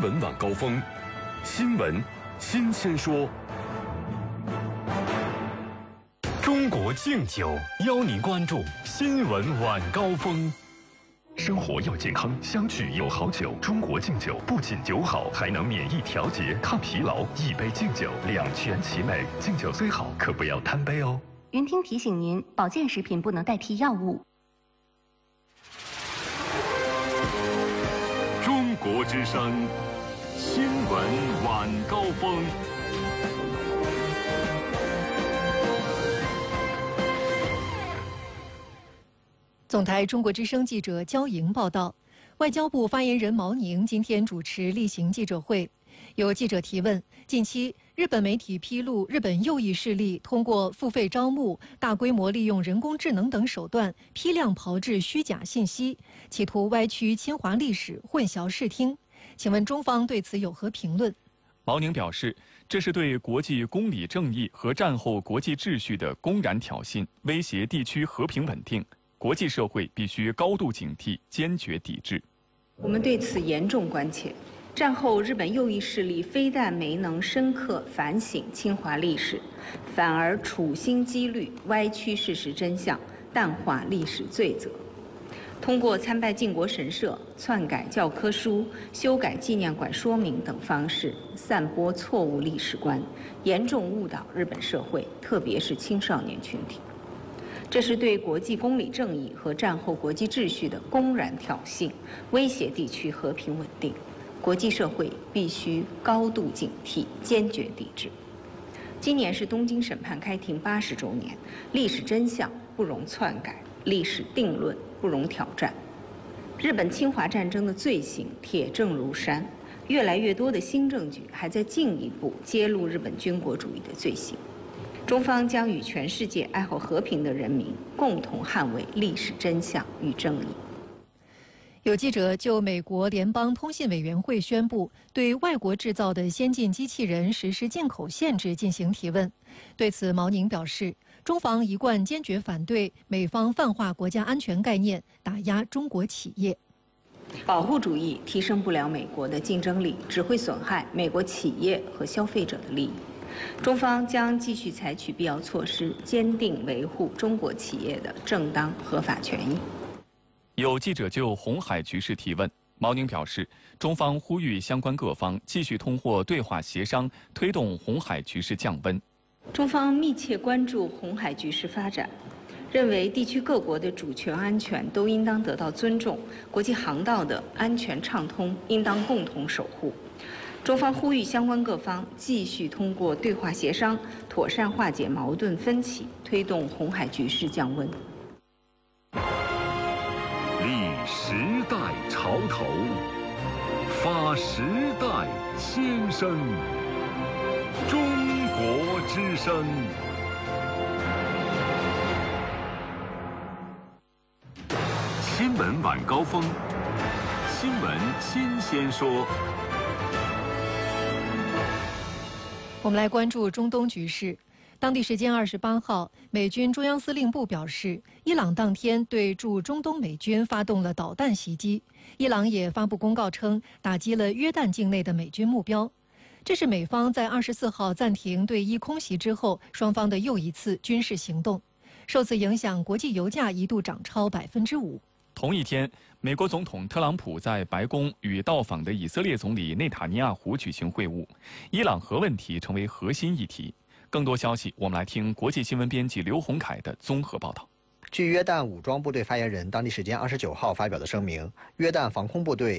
闻晚高峰，新闻新鲜说。中国敬酒邀您关注新闻晚高峰。生活要健康，相聚有好酒。中国敬酒不仅酒好，还能免疫调节、抗疲劳。一杯敬酒，两全其美。敬酒虽好，可不要贪杯哦。 云听提醒您，保健食品不能代替药物。 中国之声，新闻晚高峰。 总台中国之声记者焦莹报道，外交部发言人毛宁今天主持例行记者会，有记者提问：近期日本媒体披露，日本右翼势力通过付费招募、大规模利用人工智能等手段，批量炮制虚假信息，企图歪曲侵华历史、混淆视听。请问中方对此有何评论？ 毛宁表示，这是对国际公理正义和战后国际秩序的公然挑衅，威胁地区和平稳定。国际社会必须高度警惕，坚决抵制。 我们对此严重关切。战后日本右翼势力非但没能深刻反省侵华历史，反而处心积虑歪曲事实真相，淡化历史罪责。通过参拜靖国神社、篡改教科书、修改纪念馆说明等方式，散播错误历史观，严重误导日本社会，特别是青少年群体。这是对国际公理正义和战后国际秩序的公然挑衅，威胁地区和平稳定。国际社会必须高度警惕，坚决抵制。今年是东京审判开庭80周年，历史真相不容篡改，历史定论不容挑战。日本侵华战争的罪行铁证如山，越来越多的新证据还在进一步揭露日本军国主义的罪行。中方将与全世界爱好和平的人民共同捍卫历史真相与正义。 有记者就美国联邦通信委员会宣布对外国制造的先进机器人实施进口限制进行提问。对此，毛宁表示，中方一贯坚决反对美方泛化国家安全概念，打压中国企业。 保护主义提升不了美国的竞争力，只会损害美国企业和消费者的利益。中方将继续采取必要措施，坚定维护中国企业的正当合法权益。 有记者就红海局势提问，毛宁表示，中方呼吁相关各方继续通过对话协商，推动红海局势降温。 中方密切关注红海局势发展，认为地区各国的主权安全都应当得到尊重，国际航道的安全畅通应当共同守护。中方呼吁相关各方继续通过对话协商，妥善化解矛盾分歧，推动红海局势降温。 立时代潮头，发时代先声。中国之声。新闻晚高峰，新闻新鲜说。 我们来关注中东局势。当地时间28号，美军中央司令部表示，伊朗当天对驻中东美军发动了导弹袭击。伊朗也发布公告称，打击了约旦境内的美军目标。这是美方在24号暂停对伊空袭之后，双方的又一次军事行动。受此影响，国际油价一度涨超5%。 同一天，美国总统特朗普在白宫与到访的以色列总理内塔尼亚胡举行会晤，伊朗核问题成为核心议题。更多消息，我们来听国际新闻编辑刘洪凯的综合报道。 据约旦武装部队发言人当地时间29号发表的声明，约旦防空部队